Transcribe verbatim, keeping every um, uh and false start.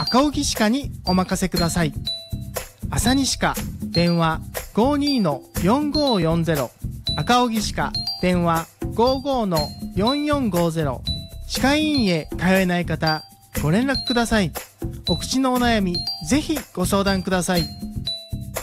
赤荻歯科にお任せください。朝西歯科電話 ごーにーのよんごーよんゼロ、 赤荻歯科電話 ごーごーのよんよんごーゼロ。 歯科医院へ通えない方ご連絡ください。お口のお悩みぜひご相談ください。